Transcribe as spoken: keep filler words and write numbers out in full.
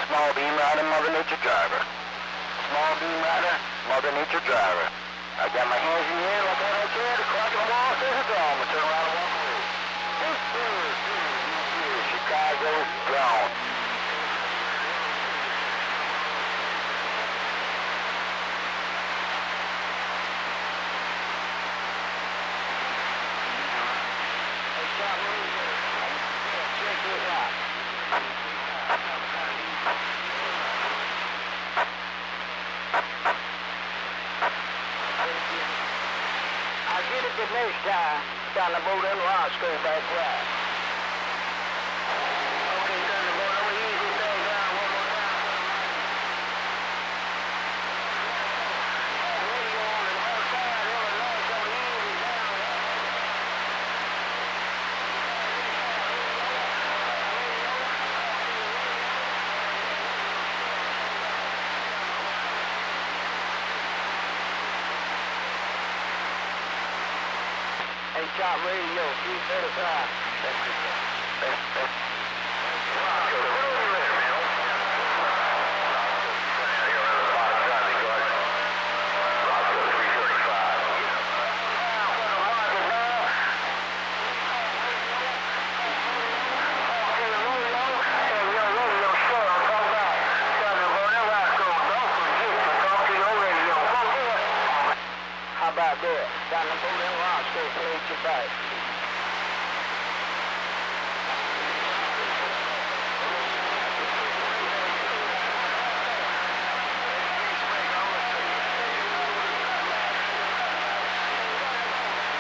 Small beam rider, Mother Nature driver. Small beam rider, Mother Nature driver. I got my hands in the air like I said, across the wall says it's on. I'm gonna turn around and walk away. Chicago ground. Check this out. I'll get it the next time. Down the boat and rocks go back right. Okay, turn the boat over, easy thing down one more time. Radio on the north side, over north, so easy down. Hey, Chop Radio, three thirty-five.